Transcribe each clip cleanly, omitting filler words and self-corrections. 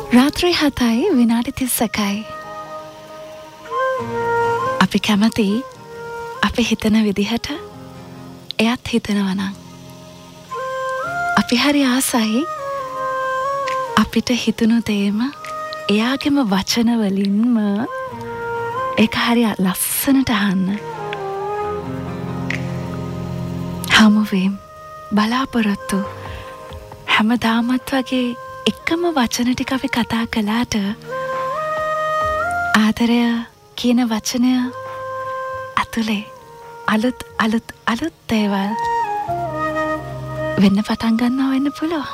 රාත්‍රී 7යි විනාඩි 31යි. අපි කැමති අපි හිතන විදිහට එයත් හිතනවා නම්. අපි හරි ආසයි අපිට හිතුණු දේම එයාගේම වචන වලින්ම ඒක හරි ලස්සනට අහන්න. හමුවීම් බලාපොරොත්තු හැමදාමත් වගේ එකම වචන ටික අපි කතා කළාට ආදරය කියන වචනය ඇතුලේ අලුත් දේවල් වෙන්න පටන් ගන්නවා වෙන්න පුළුවන්.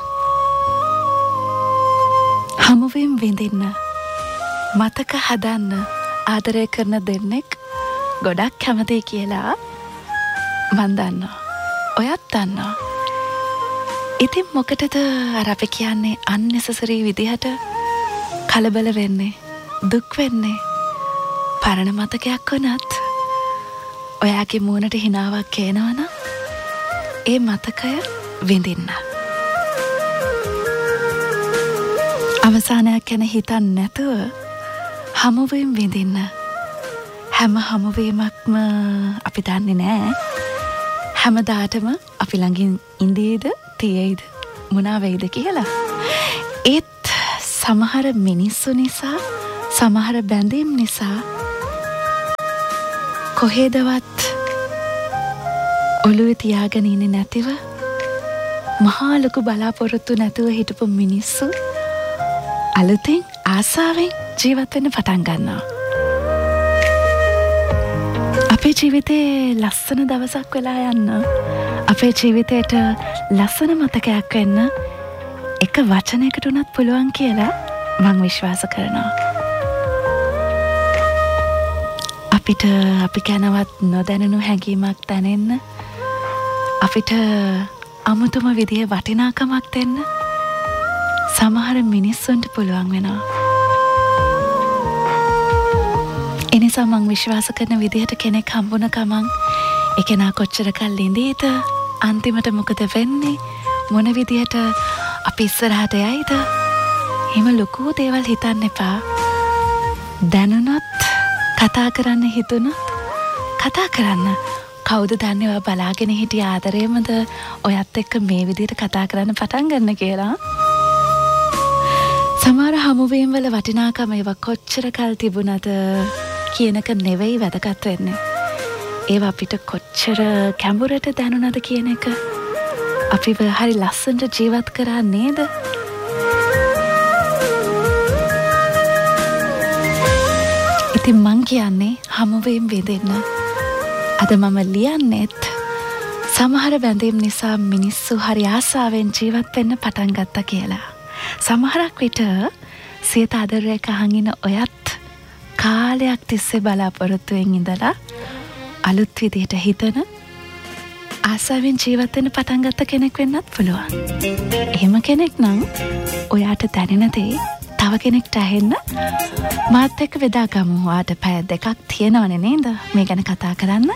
හමුවීම් විඳින්න මතක හදන්න ආදරය කරන දෙන්නෙක් ගොඩක් කැමතියි කියලා මන් දන්නවා. ඔයත් දන්නවා. ඉතින් මොකටද අර අපි කියන්නේ unnecessary විදිහට කලබල වෙන්නේ, දුක් වෙන්නේ? පරණ මතකයක් වුණත් ඔයාගේ මූණට හිනාවක් එනවනම් ඒ මතකය විඳින්න. අවසානයක් ගැන හිතන්න නැතුව හමුවීම් විඳින්න. හැම හමුවීමක්ම අපි දන්නේ නෑ හැමදාටම අපි ළඟින් ඉඳීද තියෙයිද මොනා වෙයිද කියලා. ඒත් සමහර මිනිස්සු නිසා, සමහර බැඳීම් නිසා කොහෙදවත් ඔළුවේ තියාගෙන ඉන්නේ නැතිව මහා ලොකු බලාපොරොත්තු නැතුව හිටපු මිනිස්සු අලුතෙන් ආසාවෙන් ජීවත් වෙන්න පටන් ගන්නවා. අපේ ජීවිතේ ලස්සන දවසක් වෙලා යන්න, අපේ ජීවිතේට ලස්සන මතකයක් වෙන්න එක වචනයකට උනත් පුළුවන් කියලා මම විශ්වාස කරනවා. අපිට අපි ගැනවත් නොදැනුණු හැඟීමක් දැනෙන්න, අපිට අමුතුම විදිහේ වටිනාකමක් දෙන්න සමහර මිනිස්සුන්ට පුළුවන් වෙනවා. එනිසා මං විශ්වාස කරන විදිහට කෙනෙක් හම්බුන ගමන් ඒ කෙනා කොච්චර කල් ඉඳීද, අන්තිමට මොකද වෙන්නේ, මොන විදිහට අපි ඉස්සරහට යයිද, එහෙම ලොකු දේවල් හිතන්න එපා. දැනුණොත් කතා කරන්න හිතුණොත් කතා කරන්න. කවුද දන්නේ ඔයා බලාගෙන හිටිය ආදරේමද ඔයත් එක්ක මේ විදිහට කතා කරන්න පටන් ගන්න කියලා. සමහර හමුවීම් වල වටිනාකම ඒවා කොච්චර කල් තිබුණද කියන එක නෙවෙයි වැදගත් වෙන්නේ. ඒවා අපිට කොච්චර කැඹුරට දැනුණද කියන එක. අපිව හරි ලස්සනට ජීවත් කරා නේද? ඉතින් මං කියන්නේ හමුවීම් විඳින්න. අද මම ලියන්නේත් සමහර බැඳීම් නිසා මිනිස්සු හරි ආසාවෙන් ජීවත් වෙන්න පටන් ගත්තා කියලා. සමහරක් විට සියත ආදරයක අහන් ඉන්න ඔයත් කාලයක් තිස්සේ බලාපොරොත්තුවෙන් ඉඳලා අලුත් විදිහට හිතන ආසාවෙන් ජීවත් වෙන්න පටන් ගත්ත කෙනෙක් වෙන්නත් පුළුවන්. එහෙම කෙනෙක් නම් ඔයාට දැනෙන දේ තව කෙනෙක්ට ඇහෙන්න මාත් එක්ක වෙදා ගමු. ඔයාට පැය 2ක් තියෙනවනේ නේද මේ ගැන කතා කරන්න?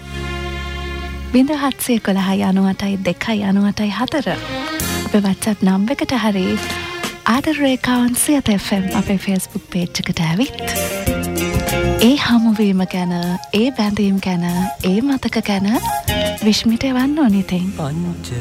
0711 98 2 98 4 අපේ WhatsApp නම්බර් එකට හරි ආදර රේඛාවන් සියත FM අපේ Facebook page එකට ඇවිත් ඒ හමුවීම ගැන, ඒ බැඳීම් ගැන, ඒ මතක ගැන විශ්මිත වන්න ඕනේ ඉතින්.